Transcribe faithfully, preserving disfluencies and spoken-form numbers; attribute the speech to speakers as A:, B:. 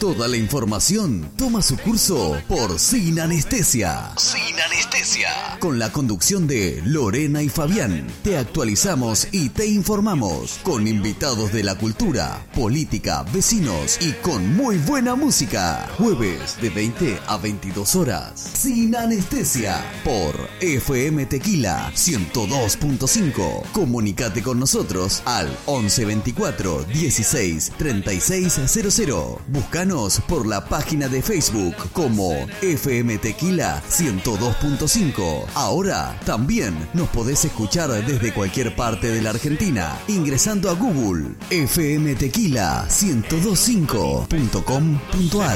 A: Toda la información toma su curso por Sin Anestesia. Sin Anestesia. Con la conducción de Lorena y Fabián, te actualizamos y te informamos con invitados de la cultura, política, vecinos y con muy buena música. Jueves de veinte a veintidós horas. Sin Anestesia por F M Tequila ciento dos punto cinco. Comunicate con nosotros al once veinticuatro dieciséis treinta y seis cero cero. Búscanos por la página de Facebook como F M Tequila ciento dos punto cinco. Ahora también nos podés escuchar desde cualquier parte de la Argentina ingresando a Google F M Tequila ciento dos punto cinco punto com punto ar.